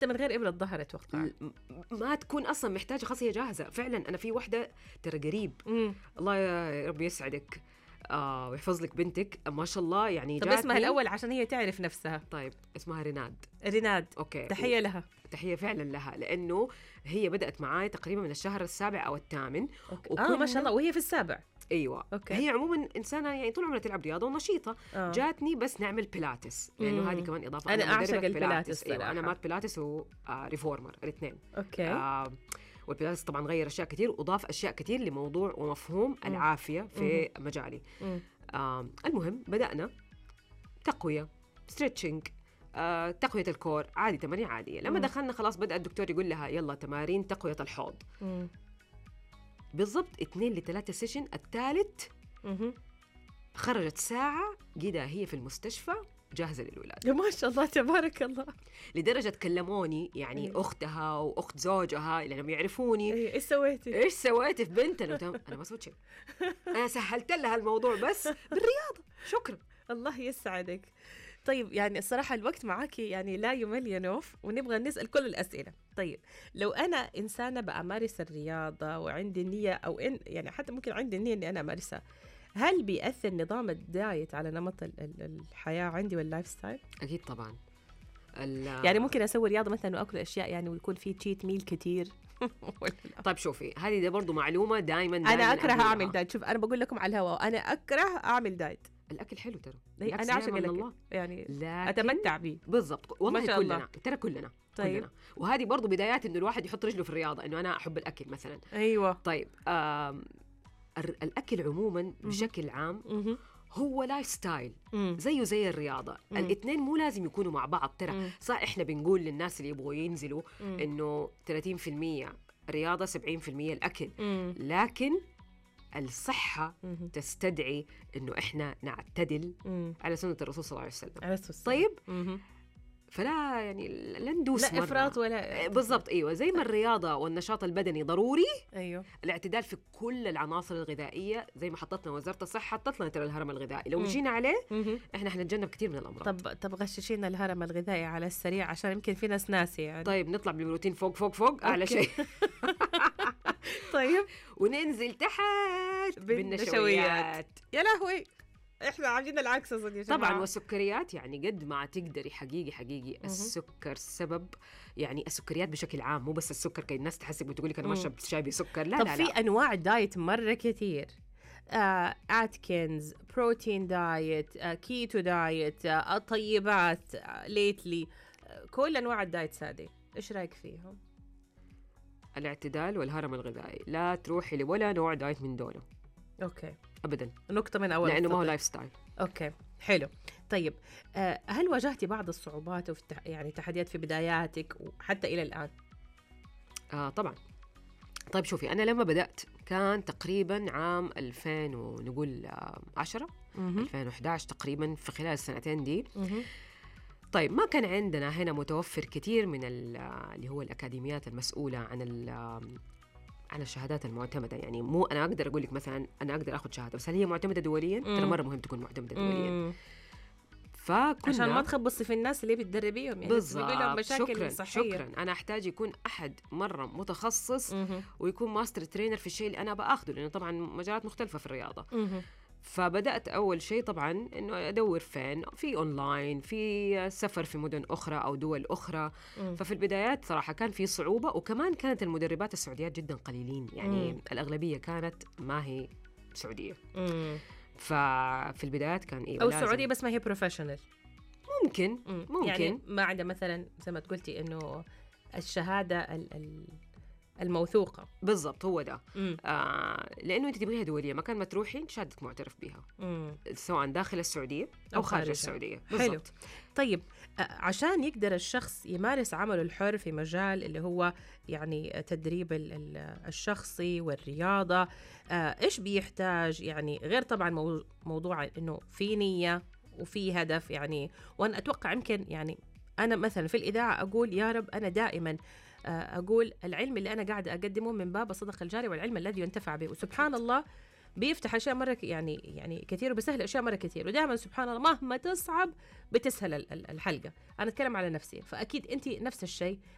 من غير إبرة ظهر أتوقع. ما تكون أصلا محتاجة، خاصة هي جاهزة فعلا. أنا في واحدة ترى قريب، الله يا رب يسعدك ويحفظ لك بنتك ما شاء الله يعني. طب اسمها الأول عشان هي تعرف نفسها. طيب اسمها ريناد. أوكي. تحية لها. تحية فعلا لها، لأنه هي بدأت معاي تقريبا من الشهر 7 أو 8. ما شاء الله، وهي في 7. أيوة. أوكي. هي عموما إنسانة يعني طول عمرها تلعب رياضة ونشيطة. جاتني بس نعمل بيلاتس، لأنه هذه كمان إضافة. أنا أعشق البيلاتس. أيوة. أنا مات بيلاتس وريفورمر الاثنين. أوكي. والبيلاتس طبعا غير أشياء كتير وأضاف أشياء كتير لموضوع ومفهوم العافية في مجالي. المهم بدأنا تقوية، ستريتشنج، تقوية الكور، عادي تمارين عادية. لما دخلنا خلاص بدأ الدكتور يقول لها يلا تمارين تقوية الحوض. بالضبط 2 ل 3 سيشن. الثالث خرجت ساعة كده هي في المستشفى جاهزة للولادة. ما شاء الله تبارك الله. لدرجة كلموني يعني أختها وأخت زوجها لأنهم يعرفوني. إيش سويتي؟ إيش سويتي في بنتنا؟ أنا ما سويت شيء، أنا سهلت لها الموضوع بس بالرياضة. شكرا. الله يسعدك. طيب يعني الصراحة الوقت معاكي يعني لا يمل يا نوف، ونبغى نسأل كل الأسئلة. طيب لو أنا إنسانة بأمارس الرياضة وعندي النية أو يعني حتى ممكن عندي النية إني أنا أمارسها، هل بيأثر نظام الدايت على نمط الحياة عندي واللايف ستايل؟ أكيد طبعا. يعني ممكن أسوي رياضة مثلا وأكل أشياء يعني ويكون في تشيت ميل كتير. طيب شوفي، هذه برضو معلومة دائما أنا أكره أعمل دايت. شوف أنا بقول لكم على الهواء، أنا أكره أعمل دايت. الأكل حلو ترى، أنا أعشق الأكل يعني أتمتع به. بالضبط والله كلنا الله. ترى كلنا. طيب. كلنا. وهذه برضو بدايات إنه الواحد يحط رجله في الرياضة، إنه أنا أحب الأكل مثلا. أيوة. طيب الأكل عموما بشكل عام هو لايف ستايل زيه زي الرياضة. الاثنين مو لازم يكونوا مع بعض ترى. صح إحنا بنقول للناس اللي يبغوا ينزلوا إنه 30% رياضة 70% الأكل، لكن الصحة تستدعي إنه إحنا نعتدل على سنة الرسول صلى الله عليه وسلم. طيب فلا يعني لا ندوس لا إفراط ولا بالضبط. أيوة زي ما الرياضة والنشاط البدني ضروري. أيوة. الاعتدال في كل العناصر الغذائية زي ما حطتنا وزارة الصحة، حطت لنا ترى الهرم الغذائي. لو مشينا عليه إحنا حنتجنب كثير من الأمراض. طب غششينا الهرم الغذائي على السريع عشان يمكن في ناس ناسي يعني. طيب نطلع بالبروتين فوق أعلى شيء. طيب وننزل تحت بالنشويات. يا لهوي احنا عاملين العكس اظن يا جماعه. طبعا والسكريات يعني قد ما تقدري حقيقي السكر سبب، يعني السكريات بشكل عام مو بس السكر كي الناس تحسب وتقول لك انا ما اشرب شاي بسكر. لا طب لا في لا. انواع دايت مره كثير، أتكنز، بروتين دايت، كيتو دايت، الطيبات ليتلي، كل أنواع الدايت هذه إيش رأيك فيهم؟ الاعتدال والهرم الغذائي، لا تروحي لولا نوع دايت من دونه. أوكي. أبدا. نقطة من أول. لأنه ما هو لايف ستايل. أوكي حلو. طيب هل واجهتي بعض الصعوبات يعني تحديات في بداياتك وحتى إلى الآن؟ طبعا. طيب شوفي، أنا لما بدأت كان تقريبا عام 2000 ونقول 10 2011 تقريبا، في خلال السنتين دي. طيب ما كان عندنا هنا متوفر كثير من اللي هو الأكاديميات المسؤولة عن الشهادات المعتمدة. يعني مو أنا أقدر أقول لك مثلا أنا أقدر أخذ شهادة، بس هل هي معتمدة دوليا؟ ترى مرة مهم تكون معتمدة دوليا. عشان ما تخبصي في الناس اللي بتدربيهم، يعني بالضبط. لهم مشاكل صحية. شكرا. أنا أحتاج يكون أحد مرة متخصص ويكون ماستر ترينر في الشيء اللي أنا بأخذه، لأنه طبعا مجالات مختلفة في الرياضة. فبدأت أول شيء طبعا إنه أدور فين، في أونلاين، في سفر في مدن أخرى أو دول أخرى. ففي البدايات صراحة كان في صعوبة، وكمان كانت المدربات السعوديات جدا قليلين، يعني الأغلبية كانت ما هي سعودية. ففي البدايات كان أو سعودية بس ما هي بروفيشنال. ممكن يعني ما عندها مثلا زي ما تقولتي إنه الشهادة الموثوقة. بالضبط هو ده. لأنه أنت تبغيها دولية، مكان ما تروحي شهادتك معترف بها، سواء داخل السعودية أو خارج السعودية. حلو. طيب عشان يقدر الشخص يمارس عمله الحر في مجال اللي هو يعني تدريب الشخصي والرياضة، إيش بيحتاج؟ يعني غير طبعا موضوع إنه في نية وفي هدف. يعني وأنا أتوقع يمكن يعني أنا مثلا في الإذاعة أقول يا رب أنا دائما أقول العلم اللي أنا قاعدة أقدمه من باب الصدقة الجارية والعلم الذي ينتفع به. وسبحان الله بيفتح أشياء مرة يعني كثير، وبسهل أشياء مرة كثير. ودائما سبحان الله مهما تصعب بتسهل الحلقة. أنا أتكلم على نفسي، فأكيد أنت نفس الشيء